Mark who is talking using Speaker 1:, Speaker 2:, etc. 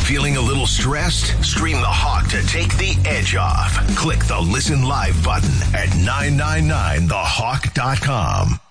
Speaker 1: Feeling a little stressed? Stream The Hawk to take the edge off. Click the Listen Live button at 999thehawk.com.